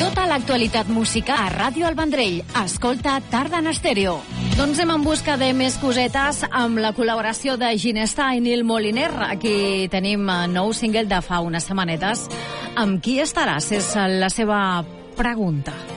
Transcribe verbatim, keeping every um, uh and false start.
Tota l'actualitat musical a Ràdio El Vendrell. Escolta Tarda en Estèreo. Doncs anem en busca de més cosetes amb la col·laboració de Ginesta i Nil Moliner. Aquí tenim nou single de fa unes setmanetes. Amb qui estaràs? És la seva pregunta.